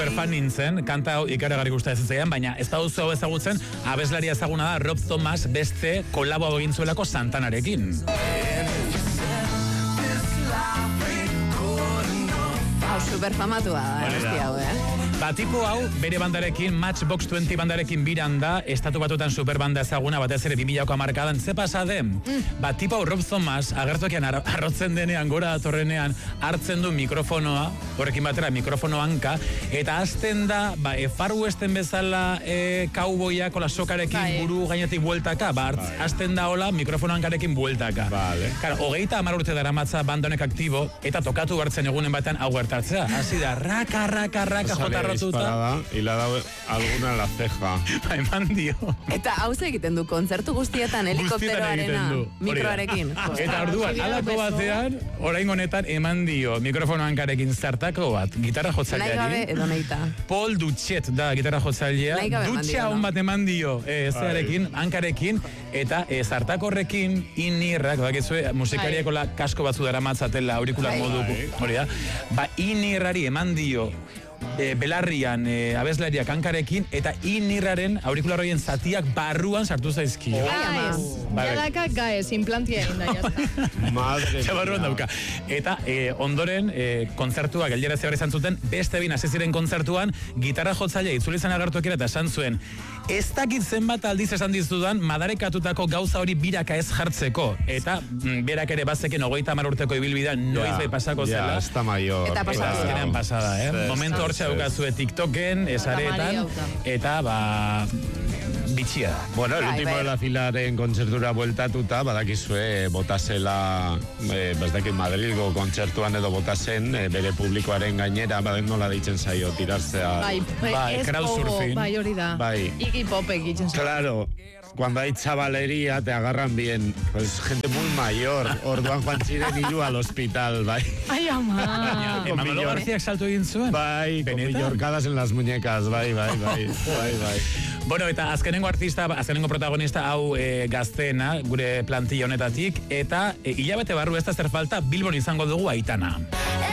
superfan nintzen, kanta hau ikaragarri gustatzen zitzaidan, baina ez da duzu hau ezagutzen, abeslaria ezaguna da Rob Thomas beste kolabo hau egin zuelako Santanarekin. Hau superfamatua da, hau, Tipo hau, bere bandarekin, Matchbox 20 bandarekin biran da, estatu batutan superbanda ezaguna, batez ere 2000ko hamarkadan, ze pasa den? Tipo hau Rob Thomas, agertokian arrotzen denean, gora datorrenean, hartzen du mikrofonoa, horrekin batera mikrofono hanka, eta azten da, Far Westen bezala kauboiak, ola sokarekin buru gainetik bueltaka, azten da hola mikrofono hankarekin bueltaka. Claro, 30 urte daramatza banda honek aktibo, eta tokatu hartzen egunen batean hau gertatzea. Hasi da, raka, jotarrotuta. Y le ha dado alguna en la ceja. Eman dio. Eta hau egiten du, kontzertu guztietan helikopteroarena, mikroarekin. Eta orduan, alako batean, orain honetan eman dio mikrofono hankarekin zartako bat, gitarra jotzaileari. Nahi gabe edo nahita. Paul Duchet da gitarra jotzailea. Dutxa hon bat eman dio zearekin, hankarekin, eta zartakorrekin inirrak, bakizue, musikariako kasko batzu dara matzatela aurikular modu, hori da, inirrari eman dio belarrian abeslariak hankarekin eta inirraren aurikularroien zatiak barruan sartu zaizkio. Jadaka gaez, implantia egin da jazta. Madre barruan dauka. Eta ondoren kontzertua geldera zebara izan zuten, beste bin hasi ziren kontzertuan, gitarra jotzailea itzuli zen agertokiera eta esan zuen, ez dakit zenbat aldiz esan dizudan, madarekatutako gauza hori biraka ez jartzeko. Eta berak ere bazeken 30 urteko ibilbidean noiz bai pasako zela. Ya, está mayor. Eta azkenean pasada, Momentu hortxe daukazue TikToken, esaretan, eta bitxia. Bueno, el último de la filaren kontzertura bueltatuta, badakizue, botasela, bazdakit Madrilgo kontzertuan edo botasen, bere publikoaren gainera, nola deitzen zaio, tirartzea. crowdsurfing. Bai, hori da. Iggy Popek itzen zaio. Claro. Cuando hay chavalería, te agarran bien. Pues gente muy mayor. Orduan Juan Ziren iru al hospital, bai. Ai, ama. Manolo Garziak salto egin zuen? Bai, con millorcadas en las muñecas, bai. Bueno, eta azkenengo protagonista hau gazteena, gure plantilla honetatik, eta hilabete barru ez da zer falta, Bilbon izango dugu Aitana.